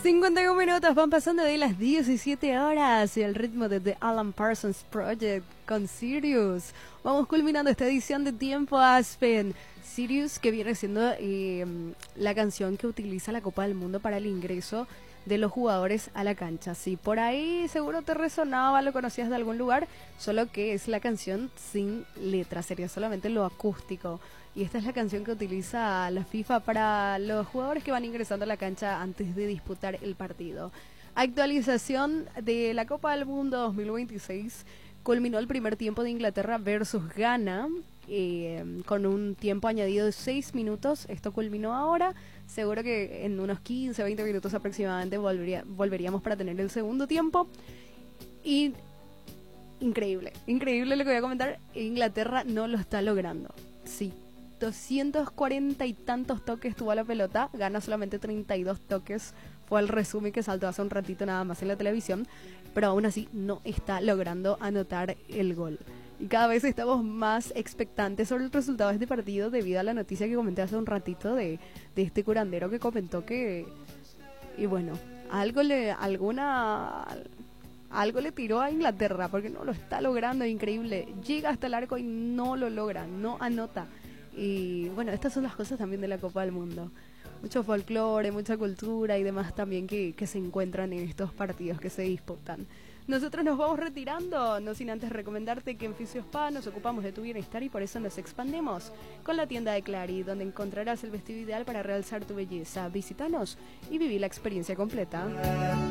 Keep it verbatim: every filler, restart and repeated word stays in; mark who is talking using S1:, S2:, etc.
S1: cincuenta y uno minutos van pasando de las diecisiete horas y el ritmo de The Alan Parsons Project con Sirius. Vamos culminando esta edición de Tiempo Aspen. Sirius, que viene siendo eh, la canción que utiliza la Copa del Mundo para el ingreso de los jugadores a la cancha. Sí, por ahí seguro te resonaba, lo conocías de algún lugar, solo que es la canción sin letra, sería solamente lo acústico. Y esta es la canción que utiliza la FIFA para los jugadores que van ingresando a la cancha antes de disputar el partido. Actualización de la Copa del Mundo dos mil veintiséis. Culminó el primer tiempo de Inglaterra versus Ghana eh, con un tiempo añadido de seis minutos. Esto culminó ahora. Seguro que en unos quince, veinte minutos aproximadamente volvería, volveríamos para tener el segundo tiempo. Y increíble, increíble lo que voy a comentar. Inglaterra no lo está logrando. Sí. doscientos cuarenta y tantos toques tuvo la pelota, gana solamente treinta y dos toques, fue el resumen que saltó hace un ratito nada más en la televisión, pero aún así no está logrando anotar el gol. Y cada vez estamos más expectantes sobre el resultado de este partido debido a la noticia que comenté hace un ratito de, de este curandero que comentó que, y bueno, algo le, alguna... algo le tiró a Inglaterra porque no lo está logrando, es increíble, llega hasta el arco y no lo logra, no anota. Y bueno, estas son las cosas también de la Copa del Mundo. Mucho folclore, mucha cultura y demás también que, que se encuentran en estos partidos que se disputan. Nosotros nos vamos retirando, no sin antes recomendarte que en Fisiospa nos ocupamos de tu bienestar y por eso nos expandemos con la tienda de Clary, donde encontrarás el vestido ideal para realzar tu belleza. Visítanos y viví la experiencia completa.